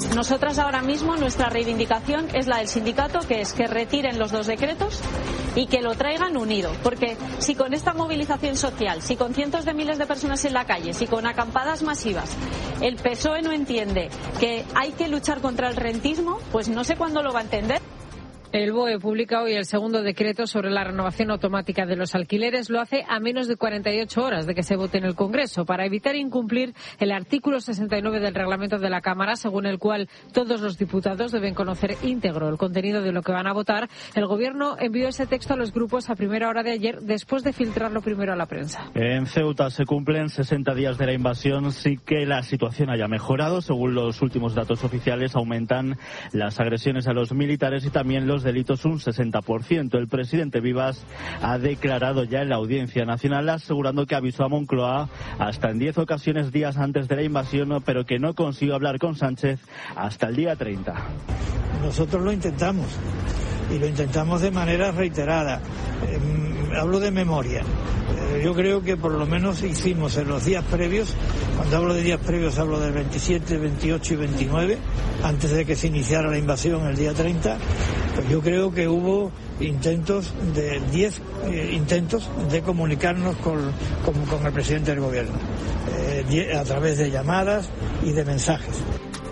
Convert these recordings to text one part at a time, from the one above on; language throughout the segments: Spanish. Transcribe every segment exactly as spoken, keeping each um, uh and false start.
Nosotras ahora mismo nuestra reivindicación es la del sindicato, que es que retiren los dos decretos y que lo traigan unido, porque si con esta movilización social, si con cientos de miles de personas en la calle, si con acampadas masivas el P S O E no entiende que hay que luchar contra el rentismo, pues no sé cuándo lo va a entender. El B O E publica hoy el segundo decreto sobre la renovación automática de los alquileres. Lo hace a menos de cuarenta y ocho horas de que se vote en el Congreso para evitar incumplir el artículo sesenta y nueve del reglamento de la Cámara, según el cual todos los diputados deben conocer íntegro el contenido de lo que van a votar. El Gobierno envió ese texto a los grupos a primera hora de ayer, después de filtrarlo primero a la prensa. En Ceuta se cumplen sesenta días de la invasión, sí que la situación haya mejorado. Según los últimos datos oficiales, aumentan las agresiones a los militares y también los delitos un sesenta por ciento. El presidente Vivas ha declarado ya en la Audiencia Nacional, asegurando que avisó a Moncloa hasta en diez ocasiones días antes de la invasión, pero que no consiguió hablar con Sánchez hasta el día treinta. Nosotros lo intentamos y lo intentamos de manera reiterada. Eh, hablo de memoria. Eh, yo creo que por lo menos hicimos en los días previos, cuando hablo de días previos hablo del veintisiete, veintiocho y veintinueve, antes de que se iniciara la invasión el día treinta, pues yo creo que hubo intentos de diez eh, intentos de comunicarnos con, con, con el presidente del gobierno, eh, a través de llamadas y de mensajes.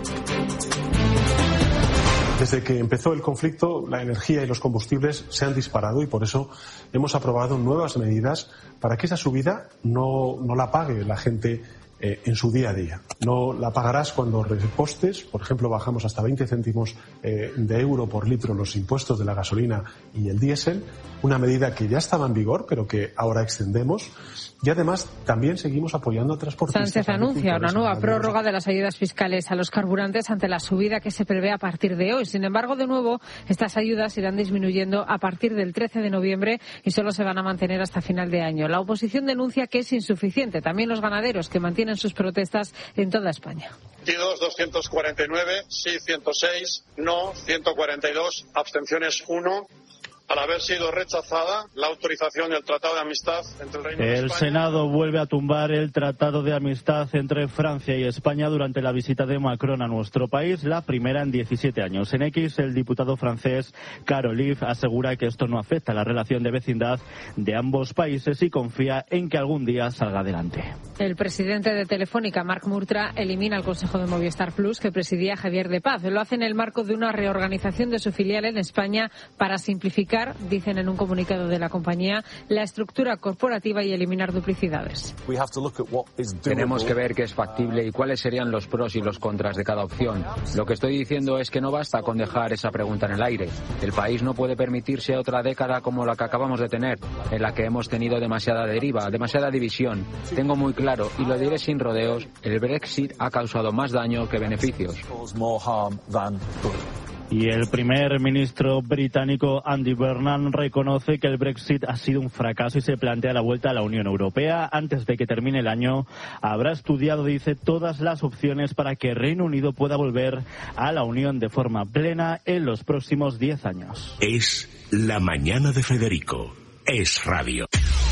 Desde que empezó el conflicto, la energía y los combustibles se han disparado y por eso hemos aprobado nuevas medidas para que esa subida no, no la pague la gente eh, en su día a día. No la pagarás cuando repostes, por ejemplo, bajamos hasta veinte céntimos eh, de euro por litro los impuestos de la gasolina y el diésel, una medida que ya estaba en vigor pero que ahora extendemos. Y además también seguimos apoyando a transportistas. Sánchez anuncia una nueva prórroga de las ayudas fiscales a los carburantes ante la subida que se prevé a partir de hoy. Sin embargo, de nuevo, estas ayudas irán disminuyendo a partir del trece de noviembre y solo se van a mantener hasta final de año. La oposición denuncia que es insuficiente. También los ganaderos, que mantienen sus protestas en toda España. veintidós, doscientos cuarenta y nueve, sí ciento seis, no ciento cuarenta y dos, abstenciones uno. Al haber sido rechazada la autorización del Tratado de Amistad entre el Reino de España. El Senado vuelve a tumbar el Tratado de Amistad entre Francia y España durante la visita de Macron a nuestro país, la primera en diecisiete años. En X, el diputado francés Carolive asegura que esto no afecta a la relación de vecindad de ambos países y confía en que algún día salga adelante. El presidente de Telefónica, Marc Murtra, elimina el Consejo de Movistar Plus que presidía Javier de Paz. Lo hace en el marco de una reorganización de su filial en España para simplificar, dicen en un comunicado de la compañía, la estructura corporativa y eliminar duplicidades. Tenemos que ver qué es factible y cuáles serían los pros y los contras de cada opción. Lo que estoy diciendo es que no basta con dejar esa pregunta en el aire. El país no puede permitirse otra década como la que acabamos de tener, en la que hemos tenido demasiada deriva, demasiada división. Tengo muy claro, y lo diré sin rodeos, el Brexit ha causado más daño que beneficios. Y el primer ministro británico Andy Burnham reconoce que el Brexit ha sido un fracaso y se plantea la vuelta a la Unión Europea. Antes de que termine el año, habrá estudiado, dice, todas las opciones para que Reino Unido pueda volver a la Unión de forma plena en los próximos diez años. Es la mañana de Federico. Es radio.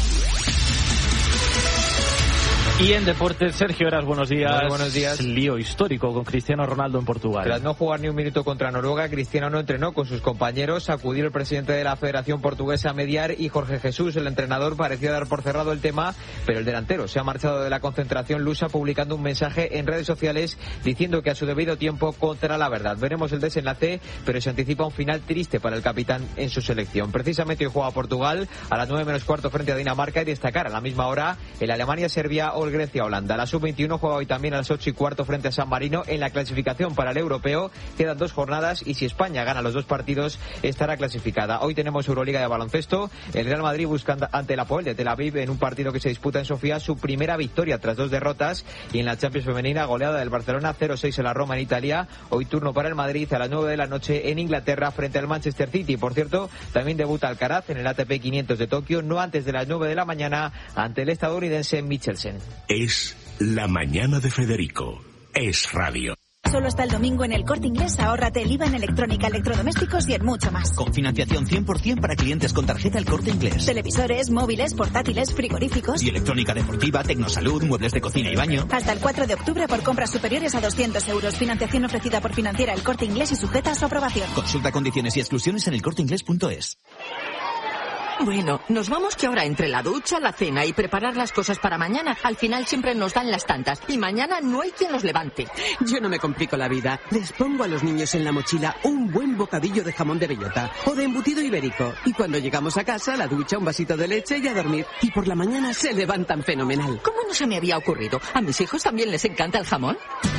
Y en deportes, Sergio Heras, buenos días. Muy buenos días. Lío histórico con Cristiano Ronaldo en Portugal. Tras no jugar ni un minuto contra Noruega, Cristiano no entrenó con sus compañeros. Acudió el presidente de la Federación Portuguesa a mediar y Jorge Jesús, el entrenador, pareció dar por cerrado el tema, pero el delantero se ha marchado de la concentración lusa publicando un mensaje en redes sociales diciendo que a su debido tiempo contará la verdad. Veremos el desenlace, pero se anticipa un final triste para el capitán en su selección. Precisamente hoy juega Portugal a las nueve menos cuarto frente a Dinamarca y destacar a la misma hora el Alemania-Serbia o Grecia-Holanda. La sub veintiuno juega hoy también a las ocho y cuarto frente a San Marino en la clasificación para el europeo. Quedan dos jornadas y si España gana los dos partidos estará clasificada. Hoy tenemos Euroliga de baloncesto. El Real Madrid busca ante el Apoel de Tel Aviv en un partido que se disputa en Sofía su primera victoria tras dos derrotas, y en la Champions femenina goleada del Barcelona cero seis en la Roma en Italia. Hoy turno para el Madrid a las nueve de la noche en Inglaterra frente al Manchester City. Por cierto, también debuta Alcaraz en el A T P quinientos de Tokio no antes de las nueve de la mañana ante el estadounidense Michelsen. Es la mañana de Federico. Es radio. Solo hasta el domingo en El Corte Inglés ahórrate el I V A en electrónica, electrodomésticos y en mucho más. Con financiación cien por ciento para clientes con tarjeta El Corte Inglés. Televisores, móviles, portátiles, frigoríficos. Y electrónica deportiva, tecnosalud, muebles de cocina y baño. Hasta el cuatro de octubre por compras superiores a doscientos euros. Financiación ofrecida por Financiera El Corte Inglés y sujeta a su aprobación. Consulta condiciones y exclusiones en el corte inglés punto es. Bueno, nos vamos que ahora entre la ducha, la cena y preparar las cosas para mañana, al final siempre nos dan las tantas y mañana no hay quien los levante. Yo no me complico la vida. Les pongo a los niños en la mochila un buen bocadillo de jamón de bellota o de embutido ibérico. Y cuando llegamos a casa, la ducha, un vasito de leche y a dormir. Y por la mañana se levantan fenomenal. ¿Cómo no se me había ocurrido? ¿A mis hijos también les encanta el jamón?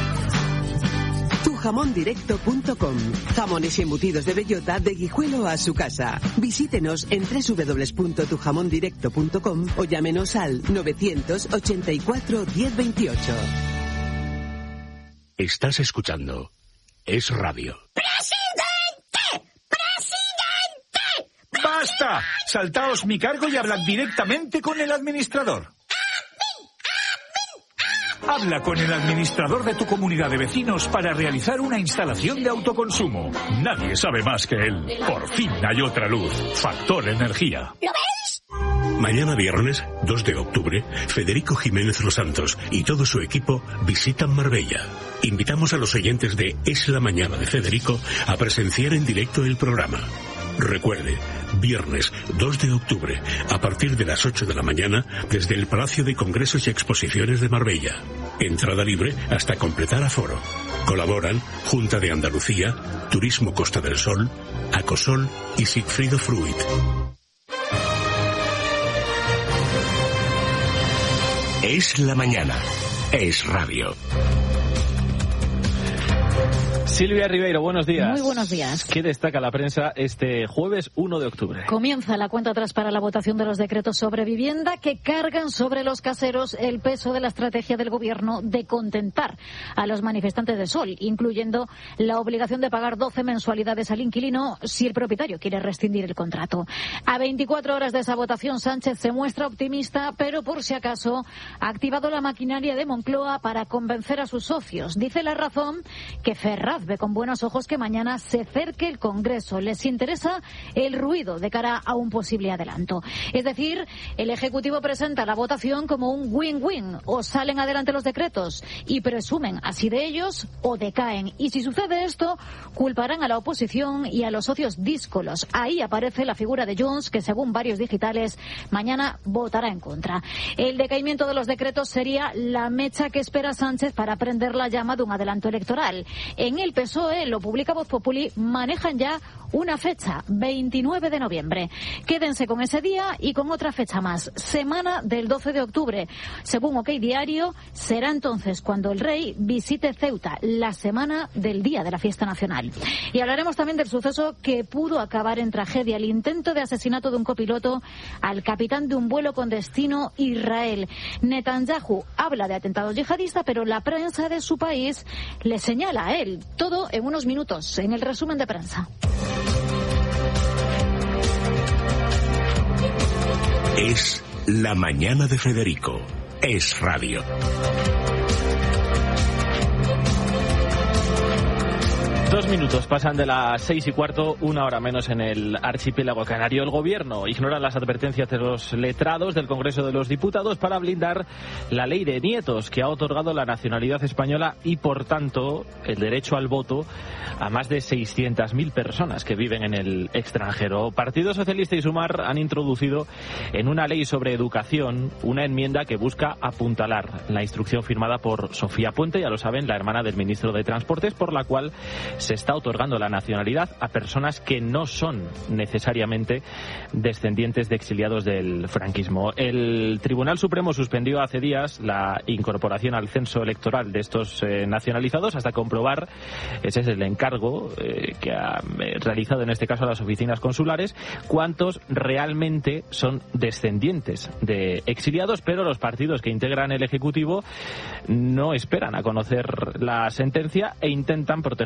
tu jamón directo punto com. Jamones y embutidos de bellota de Guijuelo a su casa. Visítenos en doble u doble u doble u punto tu jamón directo punto com o llámenos al novecientos ochenta y cuatro diez veintiocho. Estás escuchando Es Radio. ¡Presidente! ¡Presidente! ¡Basta! Saltaos mi cargo y hablad directamente con el administrador. Habla con el administrador de tu comunidad de vecinos para realizar una instalación de autoconsumo. Nadie sabe más que él. Por fin hay otra luz. Factor Energía. ¿Lo veis? Mañana viernes, dos de octubre, Federico Jiménez Los Santos y todo su equipo visitan Marbella. Invitamos a los oyentes de Es la Mañana de Federico a presenciar en directo el programa. Recuerde, viernes dos de octubre, a partir de las ocho de la mañana, desde el Palacio de Congresos y Exposiciones de Marbella. Entrada libre hasta completar aforo. Colaboran Junta de Andalucía, Turismo Costa del Sol, Acosol y Sigfrido Fruit. Es la mañana. Es radio. Silvia Ribeiro, buenos días. Muy buenos días. ¿Qué destaca la prensa este jueves uno de octubre? Comienza la cuenta atrás para la votación de los decretos sobre vivienda que cargan sobre los caseros el peso de la estrategia del gobierno de contentar a los manifestantes de Sol, incluyendo la obligación de pagar doce mensualidades al inquilino si el propietario quiere rescindir el contrato. A veinticuatro horas de esa votación, Sánchez se muestra optimista, pero por si acaso ha activado la maquinaria de Moncloa para convencer a sus socios. Dice La Razón que Ferraz ve con buenos ojos que mañana se cerque el Congreso. Les interesa el ruido de cara a un posible adelanto. Es decir, el Ejecutivo presenta la votación como un win-win. O salen adelante los decretos y presumen así de ellos o decaen. Y si sucede esto, culparán a la oposición y a los socios díscolos. Ahí aparece la figura de Junts, que según varios digitales, mañana votará en contra. El decaimiento de los decretos sería la mecha que espera Sánchez para prender la llama de un adelanto electoral. En el P S O E, lo publica Voz Populi, manejan ya una fecha, veintinueve de noviembre. Quédense con ese día y con otra fecha más, semana del doce de octubre. Según OK Diario, será entonces cuando el rey visite Ceuta, la semana del día de la fiesta nacional. Y hablaremos también del suceso que pudo acabar en tragedia, el intento de asesinato de un copiloto al capitán de un vuelo con destino Israel. Netanyahu habla de atentado yihadista, pero la prensa de su país le señala a él. Todo en unos minutos, en el resumen de prensa. Es la mañana de Federico. Es radio. Dos minutos pasan de las seis y cuarto, una hora menos en el archipiélago canario. El gobierno ignora las advertencias de los letrados del Congreso de los Diputados para blindar la ley de nietos que ha otorgado la nacionalidad española y, por tanto, el derecho al voto a más de seiscientas mil personas que viven en el extranjero. Partido Socialista y Sumar han introducido en una ley sobre educación una enmienda que busca apuntalar la instrucción firmada por Sofía Puente, ya lo saben, la hermana del ministro de Transportes, por la cual se está otorgando la nacionalidad a personas que no son necesariamente descendientes de exiliados del franquismo. El Tribunal Supremo suspendió hace días la incorporación al censo electoral de estos eh, nacionalizados hasta comprobar, ese es el encargo eh, que ha eh, realizado en este caso a las oficinas consulares, cuántos realmente son descendientes de exiliados, pero los partidos que integran el Ejecutivo no esperan a conocer la sentencia e intentan proteger la ley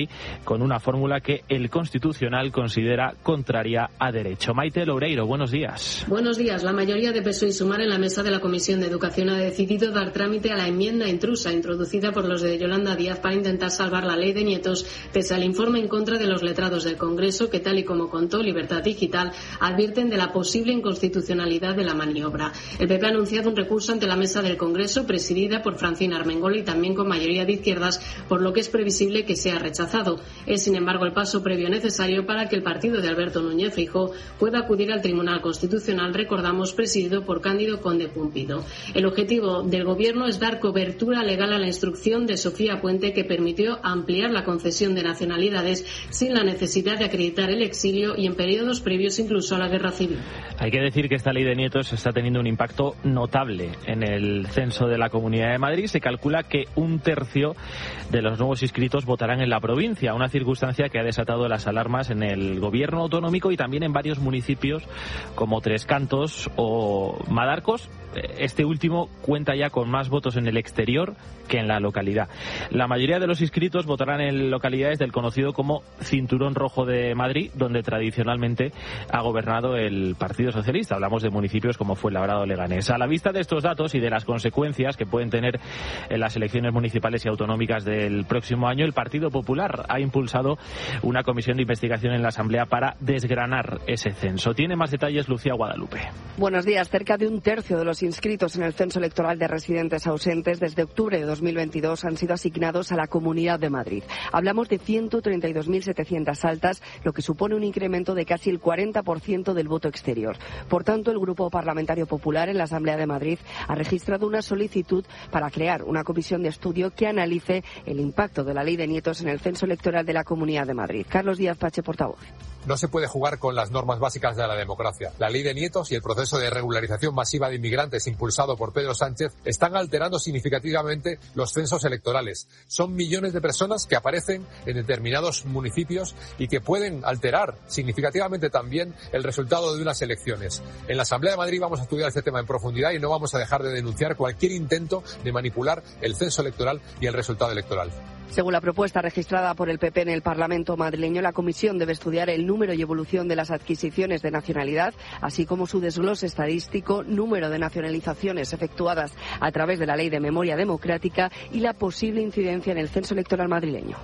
ley con una fórmula que el Constitucional considera contraria a derecho. Maite Loureiro, buenos días. Buenos días. La mayoría de P S O E y Sumar en la mesa de la Comisión de Educación ha decidido dar trámite a la enmienda intrusa introducida por los de Yolanda Díaz para intentar salvar la ley de nietos, pese al informe en contra de los letrados del Congreso que, tal y como contó Libertad Digital, advierten de la posible inconstitucionalidad de la maniobra. El P P ha anunciado un recurso ante la mesa del Congreso, presidida por Francina Armengol y también con mayoría de izquierdas, por lo que es previsible que sea rechazado. Es, sin embargo, el paso previo necesario para que el partido de Alberto Núñez Feijóo pueda acudir al Tribunal Constitucional, recordamos, presidido por Cándido Conde Pumpido. El objetivo del Gobierno es dar cobertura legal a la instrucción de Sofía Puente, que permitió ampliar la concesión de nacionalidades sin la necesidad de acreditar el exilio y en periodos previos incluso a la guerra civil. Hay que decir que esta ley de nietos está teniendo un impacto notable en el censo de la Comunidad de Madrid. Se calcula que un tercio de los nuevos inscritos votarán en la provincia, una circunstancia que ha desatado las alarmas en el gobierno autonómico y también en varios municipios como Tres Cantos o Madarcos. Este último cuenta ya con más votos en el exterior que en la localidad. La mayoría de los inscritos votarán en localidades del conocido como Cinturón Rojo de Madrid, donde tradicionalmente ha gobernado el Partido Socialista. Hablamos de municipios como Fuenlabrada o Leganés. A la vista de estos datos y de las consecuencias que pueden tener en las elecciones municipales y autonómicas del próximo año, el Partido Popular ha impulsado una comisión de investigación en la Asamblea para desgranar ese censo. Tiene más detalles Lucía Guadalupe. Buenos días. Cerca de un tercio de los inscritos en el censo electoral de residentes ausentes desde octubre de dos mil veintidós han sido asignados a la Comunidad de Madrid. Hablamos de ciento treinta y dos mil setecientas altas, lo que supone un incremento de casi el cuarenta por ciento del voto exterior. Por tanto, el Grupo Parlamentario Popular en la Asamblea de Madrid ha registrado una solicitud para crear una comisión de estudio que analice el impacto de la ley de nietos en el censo electoral de la Comunidad de Madrid. Carlos Díaz Pache, portavoz. No se puede jugar con las normas básicas de la democracia. La ley de nietos y el proceso de regularización masiva de inmigrantes impulsado por Pedro Sánchez están alterando significativamente los censos electorales. Son millones de personas que aparecen en determinados municipios y que pueden alterar significativamente también el resultado de unas elecciones. En la Asamblea de Madrid vamos a estudiar este tema en profundidad y no vamos a dejar de denunciar cualquier intento de manipular el censo electoral y el resultado electoral. Según la propuesta registrada por el P P en el Parlamento madrileño, la comisión debe estudiar el número y evolución de las adquisiciones de nacionalidad, así como su desglose estadístico, número de nacionalizaciones efectuadas a través de la Ley de Memoria Democrática y la posible incidencia en el censo electoral madrileño.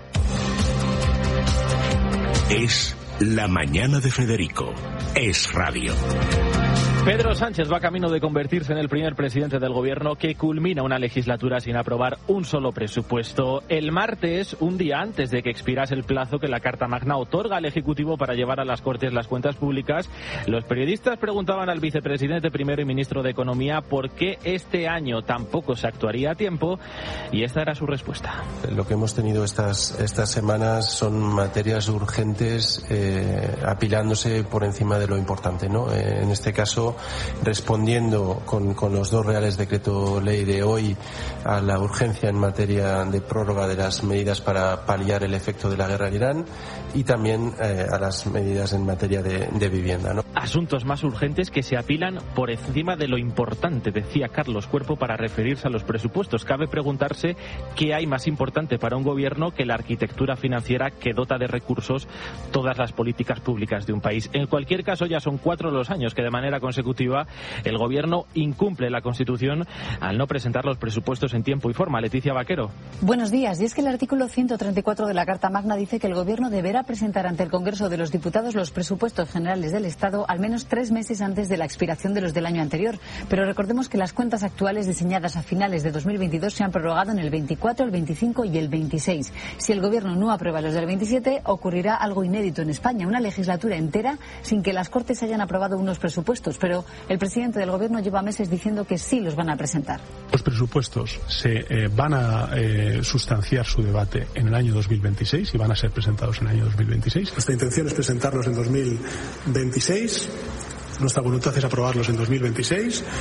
Es la mañana de Federico. Es radio. Pedro Sánchez va camino de convertirse en el primer presidente del gobierno que culmina una legislatura sin aprobar un solo presupuesto. El martes, un día antes de que expirase el plazo que la Carta Magna otorga al Ejecutivo para llevar a las Cortes las cuentas públicas, los periodistas preguntaban al vicepresidente primero y ministro de Economía por qué este año tampoco se actuaría a tiempo, y esta era su respuesta. Lo que hemos tenido estas, estas semanas son materias urgentes eh, apilándose por encima de lo importante, ¿no? Eh, en este caso, respondiendo con, con los dos reales decreto ley de hoy a la urgencia en materia de prórroga de las medidas para paliar el efecto de la guerra en Irán y también eh, a las medidas en materia de, de vivienda, ¿no? Asuntos más urgentes que se apilan por encima de lo importante, decía Carlos Cuerpo para referirse a los presupuestos. Cabe preguntarse qué hay más importante para un gobierno que la arquitectura financiera que dota de recursos todas las políticas públicas de un país. En cualquier caso, ya son cuatro los años que de manera consecutiva el gobierno incumple la Constitución al no presentar los presupuestos en tiempo y forma. Leticia Vaquero. Buenos días. Y es que el artículo ciento treinta y cuatro de la Carta Magna dice que el gobierno deberá presentar ante el Congreso de los Diputados los presupuestos generales del Estado al menos tres meses antes de la expiración de los del año anterior. Pero recordemos que las cuentas actuales diseñadas a finales de dos mil veintidós se han prorrogado en el veinticuatro, el veinticinco y el veintiséis. Si el gobierno no aprueba los del veintisiete, ocurrirá algo inédito en España, una legislatura entera sin que las Cortes hayan aprobado unos presupuestos. Pero el presidente del gobierno lleva meses diciendo que sí los van a presentar. Los presupuestos se eh, van a eh, sustanciar su debate en el año dos mil veintiséis y van a ser presentados en el año dos mil veintiséis. Nuestra intención es presentarlos en dos mil veintiséis. Nuestra voluntad es aprobarlos en dos mil veintiséis.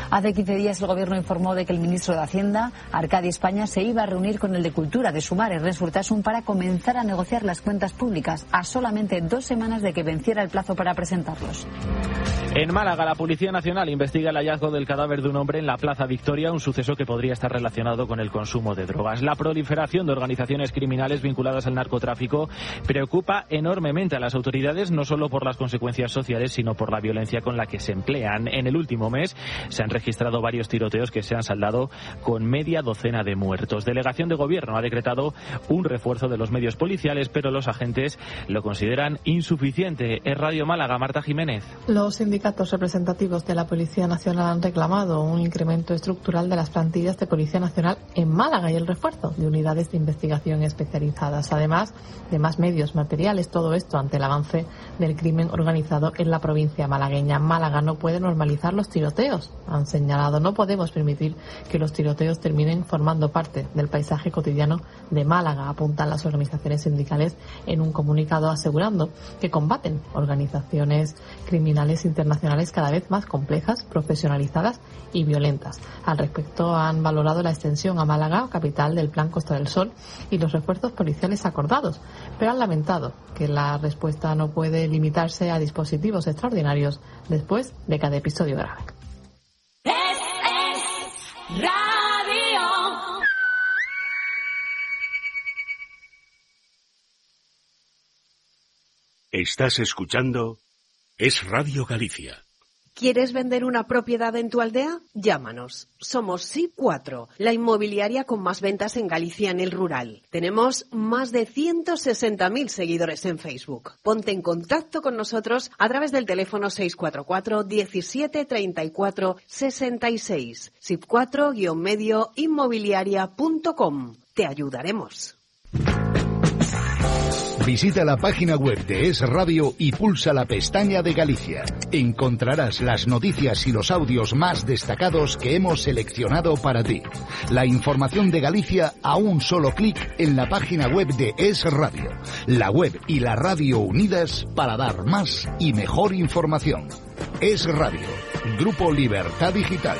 Hace quince días el Gobierno informó de que el ministro de Hacienda, Arcadi España, se iba a reunir con el de Cultura de Sumar, Ernest Urtasun, para comenzar a negociar las cuentas públicas, a solamente dos semanas de que venciera el plazo para presentarlos. En Málaga, la Policía Nacional investiga el hallazgo del cadáver de un hombre en la Plaza Victoria, un suceso que podría estar relacionado con el consumo de drogas. La proliferación de organizaciones criminales vinculadas al narcotráfico preocupa enormemente a las autoridades, no solo por las consecuencias sociales, sino por la violencia con la que se emplean. En el último mes se han registrado varios tiroteos que se han saldado con media docena de muertos. Delegación de Gobierno ha decretado un refuerzo de los medios policiales, pero los agentes lo consideran insuficiente. Es Radio Málaga, Marta Jiménez. Los sindicatos representativos de la Policía Nacional han reclamado un incremento estructural de las plantillas de Policía Nacional en Málaga y el refuerzo de unidades de investigación especializadas, además de más medios materiales. Todo esto ante el avance del crimen organizado en la provincia malagueña. Málaga no puede normalizar los tiroteos, han señalado. No podemos permitir que los tiroteos terminen formando parte del paisaje cotidiano de Málaga, apuntan las organizaciones sindicales en un comunicado, asegurando que combaten organizaciones criminales internacionales cada vez más complejas, profesionalizadas y violentas. Al respecto, han valorado la extensión a Málaga, capital del Plan Costa del Sol, y los refuerzos policiales acordados, pero han lamentado que la respuesta no puede limitarse a dispositivos extraordinarios después de cada episodio grave. Es, es radio. Estás escuchando Es Radio Galicia. ¿Quieres vender una propiedad en tu aldea? Llámanos. Somos S I P cuatro, la inmobiliaria con más ventas en Galicia en el rural. Tenemos más de ciento sesenta mil seguidores en Facebook. Ponte en contacto con nosotros a través del teléfono seis cuatro cuatro, diecisiete, treinta y cuatro, sesenta y seis. S I P cuatro guion medio inmobiliaria punto com. Te ayudaremos. Visita la página web de Es Radio y pulsa la pestaña de Galicia. Encontrarás las noticias y los audios más destacados que hemos seleccionado para ti. La información de Galicia a un solo clic en la página web de Es Radio. La web y la radio unidas para dar más y mejor información. Es Radio, Grupo Libertad Digital.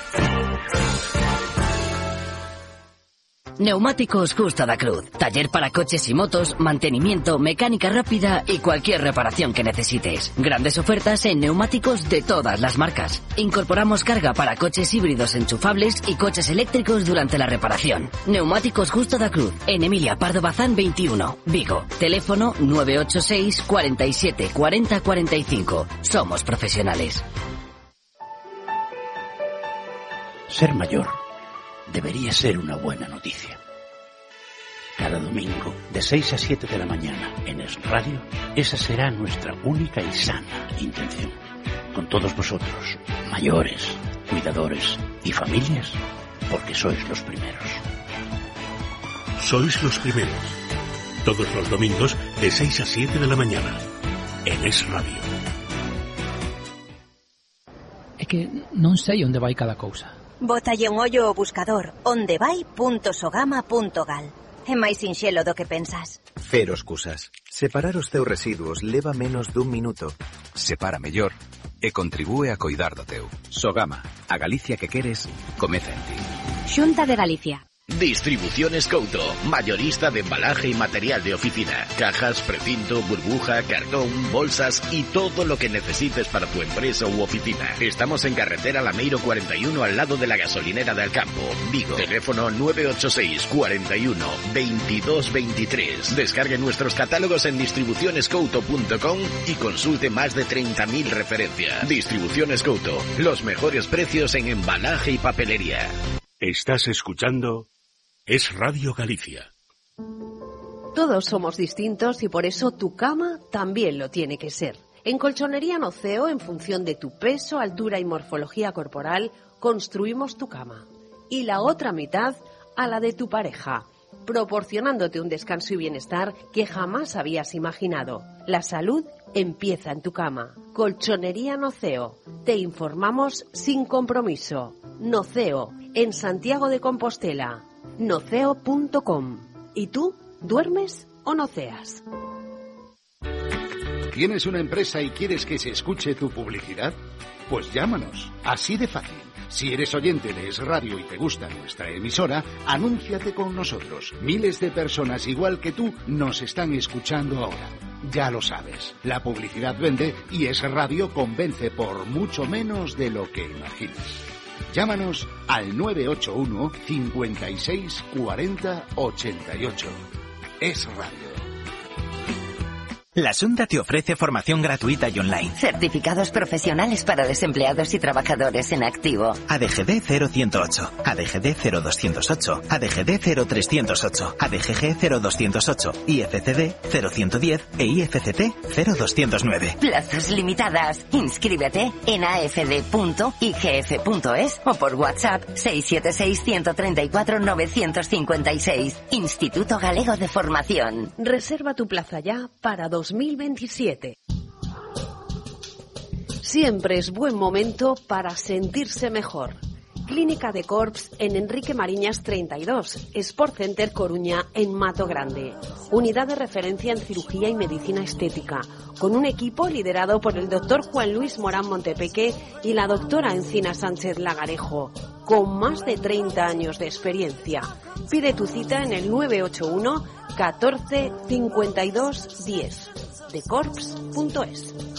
Neumáticos Justo da Cruz. Taller para coches y motos, mantenimiento, mecánica rápida y cualquier reparación que necesites. Grandes ofertas en neumáticos de todas las marcas. Incorporamos carga para coches híbridos enchufables y coches eléctricos durante la reparación. Neumáticos Justo da Cruz. En Emilia Pardo Bazán veintiuno, Vigo. Teléfono nueve ocho seis, cuarenta y siete, cuarenta, cuarenta y cinco. Somos profesionales. Ser mayor debería ser una buena noticia. Cada domingo, de seis a siete de la mañana, en Es Radio, esa será nuestra única y sana intención. Con todos vosotros, mayores, cuidadores y familias, porque sois los primeros. Sois los primeros. Todos los domingos, de seis a siete de la mañana, en Es Radio. É que non sei onde vai cada cousa. Bótalle un ollo ao buscador ondevai punto sogama punto gal. É máis sinxelo do que pensas. Cero excusas. Separar os teus residuos leva menos dun minuto. Separa mellor e contribúe a coidar do teu. Sogama, a Galicia que queres, comeza en ti. Xunta de Galicia. Distribuciones Couto, mayorista de embalaje y material de oficina, cajas, precinto, burbuja, cartón, bolsas y todo lo que necesites para tu empresa u oficina. Estamos en carretera Lameiro cuarenta y uno al lado de la gasolinera de Alcampo, Vigo. Teléfono nueve ocho seis, cuarenta y uno, veintidós veintitrés. Descargue nuestros catálogos en distribuciones couto punto com y consulte más de treinta mil referencias. Distribuciones Couto, los mejores precios en embalaje y papelería. Estás escuchando Es Radio Galicia. Todos somos distintos y por eso tu cama también lo tiene que ser. En Colchonería Noceo, en función de tu peso, altura y morfología corporal, construimos tu cama. Y la otra mitad a la de tu pareja, proporcionándote un descanso y bienestar que jamás habías imaginado. La salud empieza en tu cama. Colchonería Noceo. Te informamos sin compromiso. Noceo, en Santiago de Compostela. noceo punto com. ¿Y tú? ¿Duermes o noceas? ¿Tienes una empresa y quieres que se escuche tu publicidad? Pues llámanos, así de fácil. Si eres oyente de Es Radio y te gusta nuestra emisora, anúnciate con nosotros. Miles de personas igual que tú nos están escuchando ahora. Ya lo sabes, la publicidad vende y Es Radio convence por mucho menos de lo que imaginas. Llámanos al nueve ocho uno, cincuenta y seis, cuarenta, ochenta y ocho. Es Radio. La Xunta te ofrece formación gratuita y online. Certificados profesionales para desempleados y trabajadores en activo. A D G D cero ciento ocho, A D G D cero doscientos ocho, A D G D cero trescientos ocho, A D G G cero doscientos ocho, I F C D cero ciento diez e I F C T cero doscientos nueve. Plazas limitadas. Inscríbete en a f d punto i g f punto es o por WhatsApp seis siete seis, uno tres cuatro, nueve cinco seis. Instituto Galego de Formación. Reserva tu plaza ya para dos mil veintisiete. Siempre es buen momento para sentirse mejor. Clínica de Corps en Enrique Mariñas treinta y dos, Sport Center Coruña en Mato Grande. Unidad de referencia en cirugía y medicina estética, con un equipo liderado por el doctor Juan Luis Morán Montepeque y la doctora Encina Sánchez Lagarejo, con más de treinta años de experiencia. Pide tu cita en el nueve ocho uno, catorce, cincuenta y dos, diez. de corps punto es.